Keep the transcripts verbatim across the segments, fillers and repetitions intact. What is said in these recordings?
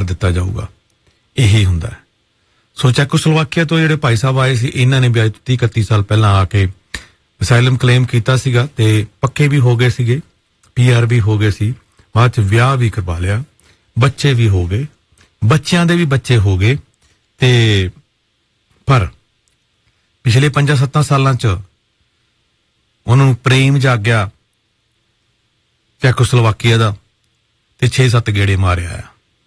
ਕਰ ਦਿੱਤਾ ਜਾਊਗਾ। ਇਹੀ ਹੁੰਦਾ ਹੈ। ਸੋ ਚੈਕੋਸਲੋਵਾਕੀਆ ਤੋਂ ਜਿਹੜੇ ਭਾਈ ਸਾਹਿਬ ਆਏ ਸੀ, ਇਹਨਾਂ ਨੇ ਵੀ ਅੱਜ ਤੀਹ ਇਕੱਤੀ ਸਾਲ ਪਹਿਲਾਂ ਆ ਕੇ ਅਸਾਈਲਮ ਕਲੇਮ ਕੀਤਾ ਸੀਗਾ ਤੇ ਪੱਕੇ ਵੀ ਹੋ ਗਏ ਸੀਗੇ, ਪੀ ਆਰ ਵੀ ਹੋ ਗਏ ਸੀ, ਬਾਅਦ ਚ ਵਿਆਹ ਵੀ ਕਰਵਾ ਲਿਆ, ਬੱਚੇ ਵੀ ਹੋ ਗਏ, ਬੱਚਿਆਂ ਦੇ ਵੀ ਬੱਚੇ ਹੋ ਗਏ। ਤੇ ਪਰ ਪਿਛਲੇ ਪੰਜਾਂ ਸੱਤਾਂ ਸਾਲਾਂ ਚ ਉਹਨਾਂ ਨੂੰ ਪ੍ਰੇਮ ਜਾਗਿਆ ਚੈਕੋਸਲੋਵਾਕੀਆ ਦਾ ਤੇ ਛੇ ਸੱਤ ਗੇੜੇ ਮਾਰਿਆ ਆ।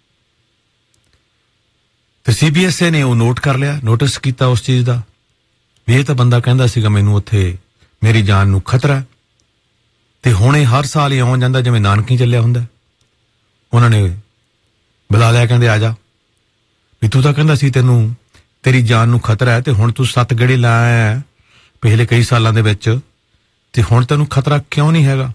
ਤੇ ਸੀ ਬੀ ਐਸ ਈ ਨੇ ਉਹ ਨੋਟ ਕਰ ਲਿਆ, ਨੋਟਿਸ ਕੀਤਾ ਉਸ ਚੀਜ਼ ਦਾ ਵੀ ਇਹ ਤਾਂ ਬੰਦਾ ਕਹਿੰਦਾ ਸੀਗਾ ਮੈਨੂੰ ਉੱਥੇ ਮੇਰੀ ਜਾਨ ਨੂੰ ਖਤਰਾ, ਤੇ ਹੁਣੇ ਹਰ ਸਾਲ ਹੀ ਆਉਣ ਜਾਂਦਾ ਜਿਵੇਂ ਨਾਨਕੀ ਚੱਲਿਆ ਹੁੰਦਾ। ਉਹਨਾਂ ਨੇ ਬੁਲਾ ਲਿਆ, ਕਹਿੰਦੇ ਆ ਜਾ ਵੀ ਤੂੰ ਤਾਂ ਕਹਿੰਦਾ ਸੀ ਤੈਨੂੰ ਤੇਰੀ ਜਾਨ ਨੂੰ ਖਤਰਾ ਹੈ, ਤੇ ਹੁਣ ਤੂੰ ਸੱਤ ਗੇੜੇ ਲਾਇਆ ਪਿਛਲੇ ਕਈ ਸਾਲਾਂ ਦੇ ਵਿੱਚ, ਤੇ ਹੁਣ ਤੈਨੂੰ ਖਤਰਾ ਕਿਉਂ ਨਹੀਂ ਹੈਗਾ?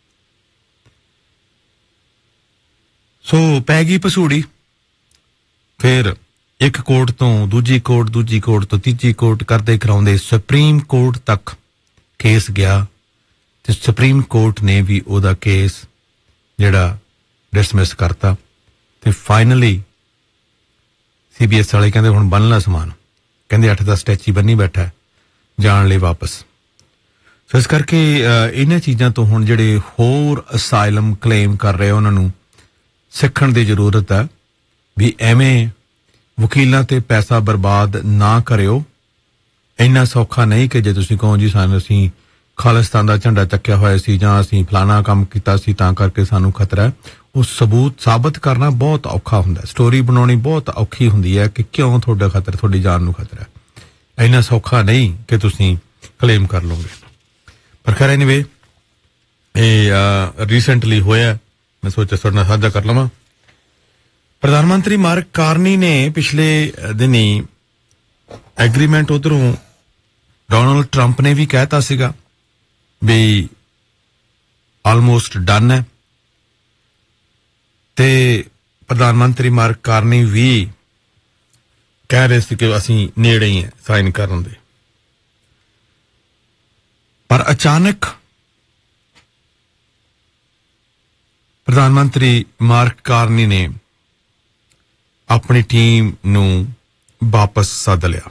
ਸੋ ਪੈ ਗਈ ਭਸੂੜੀ। ਫਿਰ ਇੱਕ ਕੋਰਟ ਤੋਂ ਦੂਜੀ ਕੋਰਟ, ਦੂਜੀ ਕੋਰਟ ਤੋਂ ਤੀਜੀ ਕੋਰਟ ਕਰਦੇ ਕਰਾਉਂਦੇ ਸੁਪਰੀਮ ਕੋਰਟ ਤੱਕ ਕੇਸ ਗਿਆ, ਤੇ ਸੁਪਰੀਮ ਕੋਰਟ ਨੇ ਵੀ ਉਹਦਾ ਕੇਸ ਜਿਹੜਾ ਡਿਸਮਿਸ ਕਰਤਾ। ਤੇ ਫਾਈਨਲੀ ਸੀ ਬੀ ਐਸ ਵਾਲੇ ਕਹਿੰਦੇ ਹੁਣ ਬੰਨ ਲਾ ਸਮਾਨ, ਕਹਿੰਦੇ ਅੱਠ ਦਾ ਸਟੈਚੀ ਬੰਨੀ ਬੈਠਾ ਜਾਣ ਲਈ ਵਾਪਸ। ਸੋ ਇਸ ਕਰਕੇ ਇਹਨਾਂ ਚੀਜ਼ਾਂ ਤੋਂ ਹੁਣ ਜਿਹੜੇ ਹੋਰ ਅਸਾਈਲਮ ਕਲੇਮ ਕਰ ਰਹੇ ਉਹਨਾਂ ਨੂੰ ਸਿੱਖਣ ਦੀ ਜ਼ਰੂਰਤ ਹੈ ਵੀ ਐਵੇਂ ਵਕੀਲਾਂ ਤੇ ਪੈਸਾ ਬਰਬਾਦ ਨਾ ਕਰਿਓ। ਇੰਨਾ ਸੌਖਾ ਨਹੀਂ ਕਿ ਜੇ ਤੁਸੀਂ ਕਹੋ ਜੀ ਸਾਨੂੰ ਅਸੀਂ ਖਾਲਿਸਤਾਨ ਦਾ ਝੰਡਾ ਚੱਕਿਆ ਹੋਇਆ ਸੀ ਜਾਂ ਅਸੀਂ ਫਲਾਣਾ ਕੰਮ ਕੀਤਾ ਸੀ ਤਾਂ ਕਰਕੇ ਸਾਨੂੰ ਖਤਰਾ ਹੈ, ਉਹ ਸਬੂਤ ਸਾਬਤ ਕਰਨਾ ਬਹੁਤ ਔਖਾ ਹੁੰਦਾ। ਸਟੋਰੀ ਬਣਾਉਣੀ ਬਹੁਤ ਔਖੀ ਹੁੰਦੀ ਹੈ ਕਿ ਕਿਉਂ ਤੁਹਾਡਾ ਖਤਰਾ, ਤੁਹਾਡੀ ਜਾਨ ਨੂੰ ਖਤਰਾ ਹੈ। ਇੰਨਾ ਸੌਖਾ ਨਹੀਂ ਕਿ ਤੁਸੀਂ ਕਲੇਮ ਕਰ ਲਓਗੇ। ਪਰ ਖੈਰ ਐਨੀਵੇ ਇਹ ਰੀਸੈਂਟਲੀ ਹੋਇਆ, ਮੈਂ ਸੋਚਿਆ ਤੁਹਾਡੇ ਨਾਲ ਸਾਂਝਾ ਕਰ ਲਵਾਂ। ਪ੍ਰਧਾਨ ਮੰਤਰੀ ਮਾਰਕ ਕਾਰਨੀ ਨੇ ਪਿਛਲੇ ਦਿਨੀ ਐਗਰੀਮੈਂਟ ਉਧਰੋਂ ਡੋਨਾਲਡ ਟਰੰਪ ਨੇ ਵੀ ਕਹਿਤਾ ਸੀਗਾ ਵੀ ਆਲਮੋਸਟ ਡਨ ਹੈ, ਤੇ ਪ੍ਰਧਾਨ ਮੰਤਰੀ ਮਾਰਕ ਕਾਰਨੀ ਵੀ ਕਹਿ ਰਹੇ ਸੀ ਕਿ ਅਸੀਂ ਨੇੜੇ ਹੀ ਹਾਂ ਸਾਈਨ ਕਰਨ ਦੇ। ਪਰ ਅਚਾਨਕ ਪ੍ਰਧਾਨ ਮੰਤਰੀ ਮਾਰਕ ਕਾਰਨੀ ਨੇ ਆਪਣੀ ਟੀਮ ਨੂੰ ਵਾਪਸ ਸੱਦ ਲਿਆ।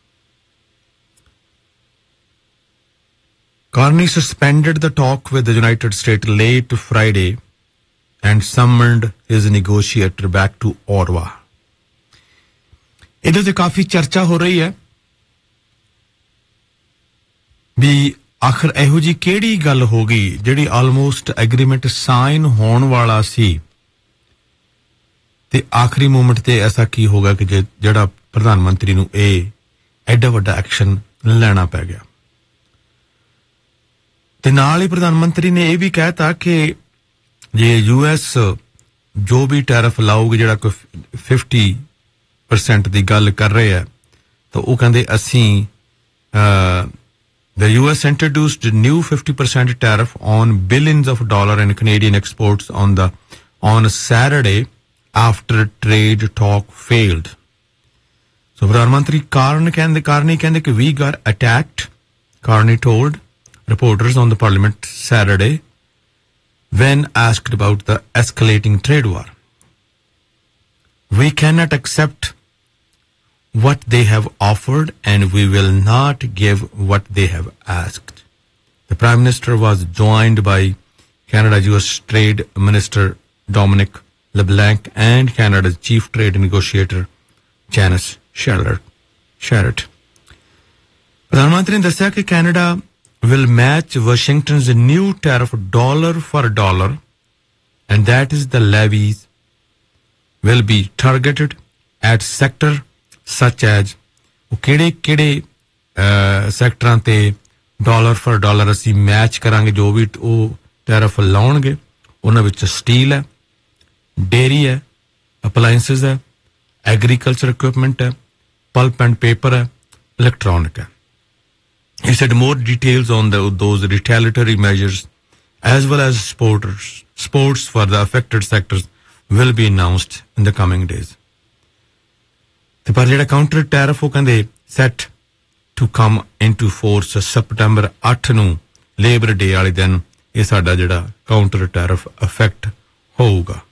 Carney suspended the talk with the United States late Friday and summoned his negotiator back to Ottawa. ਇਹਦੇ ਤੇ ਕਾਫੀ ਚਰਚਾ ਹੋ ਰਹੀ ਹੈ ਵੀ ਆਖਰ ਇਹੋ ਜੀ ਕਿਹੜੀ ਗੱਲ ਹੋ ਗਈ ਜਿਹੜੀ ਆਲਮੋਸਟ ਐਗਰੀਮੈਂਟ ਸਾਈਨ ਹੋਣ ਵਾਲਾ ਸੀ, ਤੇ ਆਖਰੀ ਮੂਮੈਂਟ ਤੇ ਐਸਾ ਕੀ ਹੋਗਾ ਕਿ ਜਿਹੜਾ ਪ੍ਰਧਾਨ ਮੰਤਰੀ ਨੂੰ ਇਹ ਐਡਾ ਵੱਡਾ ਐਕਸ਼ਨ ਲੈਣਾ ਪੈ ਗਿਆ। ਤੇ ਨਾਲ ਹੀ ਪ੍ਰਧਾਨ ਮੰਤਰੀ ਨੇ ਇਹ ਵੀ ਕਹਿਤਾ ਕਿ ਜੇ ਯੂ ਐਸ ਜੋ ਵੀ ਟੈਰਿਫ ਲਾਊਗੀ, ਜਿਹੜਾ ਕੋਈ ਫਿਫਟੀ ਪਰਸੈਂਟ ਦੀ ਗੱਲ ਕਰ ਰਹੇ ਆ, ਤਾਂ ਉਹ ਕਹਿੰਦੇ ਅਸੀਂ the U S introduced new fifty percent tariff on billions of dollars in Canadian exports on the on Saturday after trade talk failed. So Pradhan Mantri Karni kende Karni kende ki we got attacked. Karni told reporters on the parliament Saturday when asked about the escalating trade war. We cannot accept what they have offered and we will not give what they have asked. The Prime Minister was joined by Canada's U S Trade Minister Dominic LeBlanc and Canada's Chief Trade Negotiator Janice Sherritt. Pradhan Mantri ne ਦੱਸਿਆ ਕਿ Canada will match Washington's new tariff dollar for dollar, and that is the levies will be targeted at sector such as ਉਹ ਕਿਹੜੇ ਕਿਹੜੇ ਸੈਕਟਰਾਂ ਤੇ dollar for dollar ਅਸੀਂ match ਕਰਾਂਗੇ, ਜੋ ਵੀ ਉਹ ਟੈਰਿਫ ਲਾਉਣਗੇ। ਉਹਨਾਂ ਵਿੱਚ ਸਟੀਲ ਹੈ, ਡੇਅਰੀ ਹੈ, ਅਪਲਾਇੰਸਸ ਹੈ, ਐਗਰੀਕਲਚਰ ਇਕਵਿਪਮੈਂਟ ਹੈ, ਪਲਪ ਐਂਡ ਪੇਪਰ ਹੈ, ਇਲੈਕਟ੍ਰੋਨਿਕ ਹੈ। He said more details on the, those retaliatory measures as well as sporters, sports for the affected sectors will be announced in the coming days. ਤੇ ਪਰ ਜਿਹੜਾ counter tariff ਉਹ ਕਹਿੰਦੇ set to come into force September ਅੱਠ ਨੂੰ labour ਡੇ ਵਾਲੇ ਦਿਨ ਇਹ ਸਾਡਾ ਜਿਹੜਾ ਕਾਊਂਟਰ ਟੈਰਿਫ ਇਫੈਕਟ ਹੋਊਗਾ।